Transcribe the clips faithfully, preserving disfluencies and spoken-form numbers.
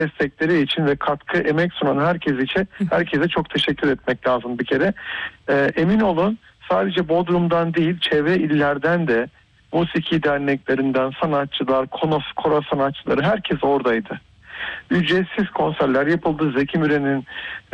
destekleri için ve katkı, emek sunan herkes için herkese çok teşekkür etmek lazım bir kere. Ee, emin olun sadece Bodrum'dan değil, çevre illerden de musiki derneklerinden sanatçılar, konos, koro sanatçıları herkes oradaydı. Ücretsiz konserler yapıldı. Zeki Müren'in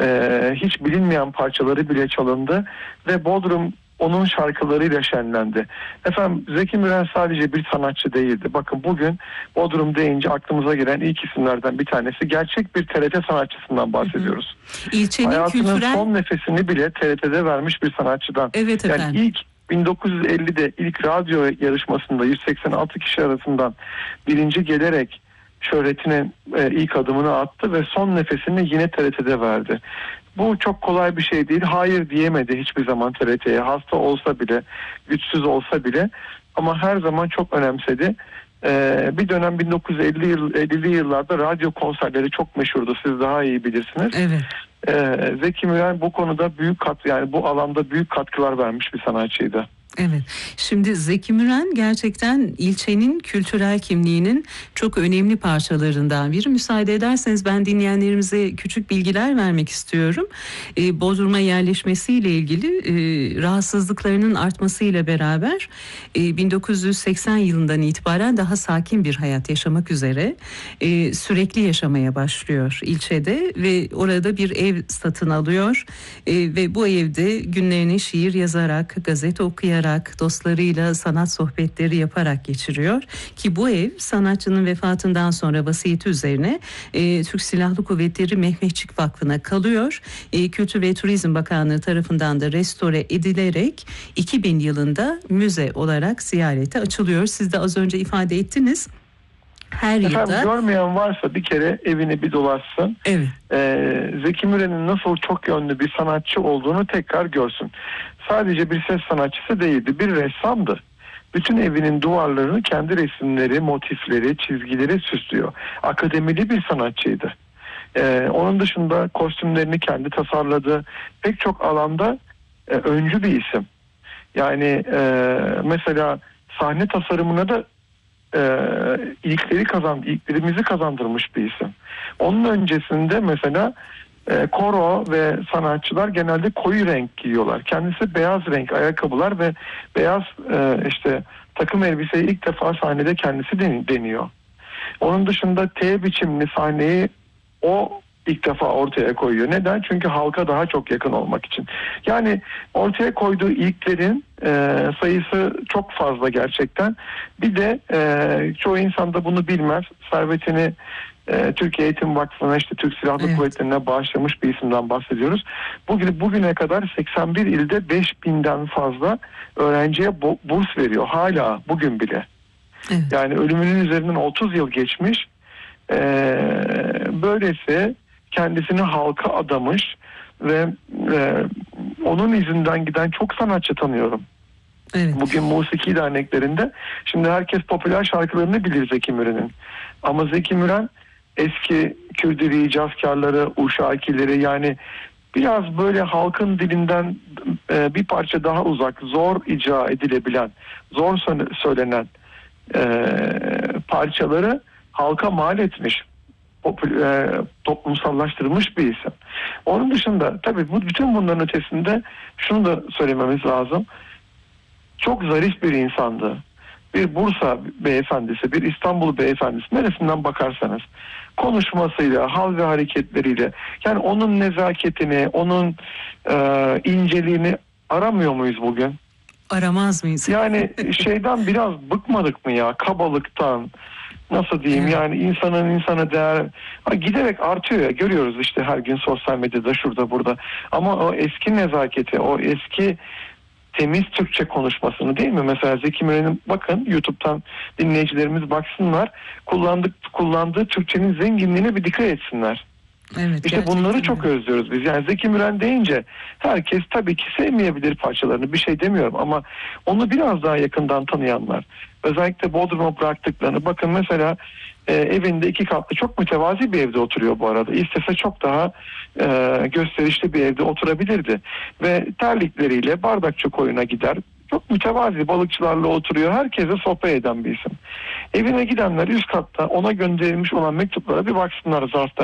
e, hiç bilinmeyen parçaları bile çalındı ve Bodrum onun şarkılarıyla şenlendi. Efendim Zeki Müren sadece bir sanatçı değildi. Bakın bugün Bodrum deyince aklımıza gelen ilk isimlerden bir tanesi. Gerçek bir T R T sanatçısından bahsediyoruz. Hı hı. İlçenin Hayatının kültürel... son nefesini bile T R T'de vermiş bir sanatçıdan. Evet efendim. Yani ilk bin dokuz yüz ellide ilk radyo yarışmasında yüz seksen altı kişi arasından birinci gelerek şöhretinin e, ilk adımını attı ve son nefesini yine T R T'de verdi. Bu çok kolay bir şey değil. Hayır diyemedi hiçbir zaman T R T'ye. Hasta olsa bile, güçsüz olsa bile ama her zaman çok önemsedi. Ee, bir dönem bin dokuz yüz elli yıl, ellili yıllarda radyo konserleri çok meşhurdu. Siz daha iyi bilirsiniz. Evet. Ee, Zeki Müren bu konuda büyük kat, yani bu alanda büyük katkılar vermiş bir sanatçıydı. Evet. Şimdi Zeki Müren gerçekten ilçenin kültürel kimliğinin çok önemli parçalarından biri. Müsaade ederseniz ben dinleyenlerimize küçük bilgiler vermek istiyorum. Ee, Bodrum'a yerleşmesiyle ilgili e, rahatsızlıklarının artmasıyla beraber e, bin dokuz yüz seksen yılından itibaren daha sakin bir hayat yaşamak üzere e, sürekli yaşamaya başlıyor ilçede ve orada bir ev satın alıyor e, ve bu evde günlerini şiir yazarak, gazete okuyarak, dostlarıyla sanat sohbetleri yaparak geçiriyor ki bu ev sanatçının vefatından sonra vasiyeti üzerine e, Türk Silahlı Kuvvetleri Mehmetçik Vakfı'na kalıyor. E, Kültür ve Turizm Bakanlığı tarafından da restore edilerek iki bin yılında müze olarak ziyarete açılıyor. Siz de az önce ifade ettiniz. Her Efendim, yılda... görmeyen varsa bir kere evini bir dolaşsın. Evet. Ee, Zeki Müren'in nasıl çok yönlü bir sanatçı olduğunu tekrar görsün. Sadece bir ses sanatçısı değildi, bir ressamdı. Bütün evinin duvarlarını kendi resimleri, motifleri, çizgileri süslüyor. Akademili bir sanatçıydı. Ee, onun dışında kostümlerini kendi tasarladı. Pek çok alanda e, öncü bir isim. Yani e, mesela sahne tasarımına da e, ilkleri kazandı, ilklerimizi kazandırmış bir isim. Onun öncesinde mesela E, koro ve sanatçılar genelde koyu renk giyiyorlar. Kendisi beyaz renk ayakkabılar ve beyaz e, işte takım elbiseyi ilk defa sahnede kendisi deniyor. Onun dışında T biçimli sahneyi o ilk defa ortaya koyuyor. Neden? Çünkü halka daha çok yakın olmak için. Yani ortaya koyduğu ilklerin e, sayısı çok fazla gerçekten. Bir de e, çoğu insan da bunu bilmez. Servetini Türkiye Eğitim Vakfı'na, işte Türk Silahlı evet. Kuvvetleri'ne bağışlamış bir isimden bahsediyoruz. Bugün, bugüne kadar seksen bir ilde beş binden fazla öğrenciye burs veriyor. Hala bugün bile. Evet. Yani ölümünün üzerinden otuz yıl geçmiş. Ee, böylesi kendisini halka adamış ve e, onun izinden giden çok sanatçı tanıyorum. Evet. Bugün musiki derneklerinde şimdi herkes popüler şarkılarını bilir Zeki Müren'in. Ama Zeki Müren eski Kürdili, cazkarları, uşakileri, yani biraz böyle halkın dilinden e, bir parça daha uzak, zor icra edilebilen, zor söylenen e, parçaları halka mal etmiş, popül, e, toplumsallaştırmış bir isim. Onun dışında tabii bu, bütün bunların ötesinde şunu da söylememiz lazım. Çok zarif bir insandı. Bir Bursa beyefendisi, bir İstanbul beyefendisi, neresinden bakarsanız konuşmasıyla, hal ve hareketleriyle, yani onun nezaketini, onun e, inceliğini aramıyor muyuz bugün? Aramaz mıyız? Yani şeyden biraz bıkmadık mı ya, kabalıktan, nasıl diyeyim, evet. Yani insanın insana değer ha, giderek artıyor ya, görüyoruz işte her gün sosyal medyada, şurada burada, ama o eski nezaketi, o eski temiz Türkçe konuşmasını, değil mi? Mesela Zeki Müren'in, bakın YouTube'dan dinleyicilerimiz baksınlar, kullandık, kullandığı Türkçenin zenginliğine bir dikkat etsinler. Evet, işte bunları çok öyle özlüyoruz biz. Yani Zeki Müren deyince herkes tabii ki sevmeyebilir parçalarını, bir şey demiyorum, ama onu biraz daha yakından tanıyanlar, özellikle Bodrum'a bıraktıklarını, bakın mesela e, evinde iki katlı çok mütevazi bir evde oturuyor bu arada. İstese çok daha e, gösterişli bir evde oturabilirdi ve terlikleriyle bardakçı koyuna gider, çok mütevazi balıkçılarla oturuyor, herkese sohbet eden bir isim. Evine gidenler üst katta ona gönderilmiş olan mektuplara bir baksınlar, zarfta